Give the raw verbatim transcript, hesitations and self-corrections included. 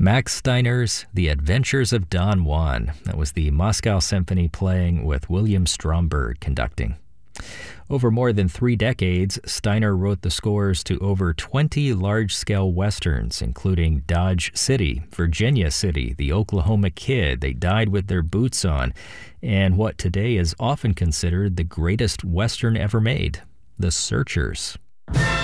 Max Steiner's The Adventures of Don Juan. That was the Moscow Symphony playing with William Stromberg conducting. Over more than three decades, Steiner wrote the scores to over twenty large-scale westerns, including Dodge City, Virginia City, The Oklahoma Kid, They Died with Their Boots On, and what today is often considered the greatest western ever made, The Searchers.